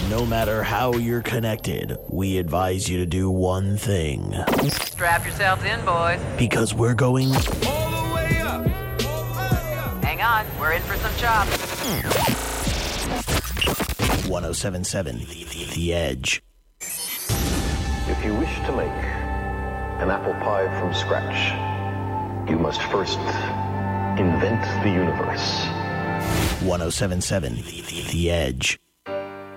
No matter how you're connected, we advise you to do one thing. Strap yourselves in, boys. Because we're going All the way up. Hang on, we're in for some chops. 1077 The Edge. If you wish to make an apple pie from scratch, you must first invent the universe. 1077 The Edge.